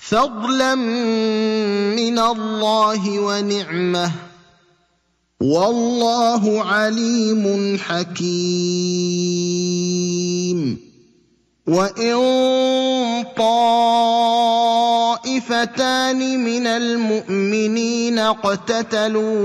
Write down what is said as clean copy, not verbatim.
فضلا من الله ونعمه والله عليم حكيم وان طائفتان من المؤمنين اقتتلوا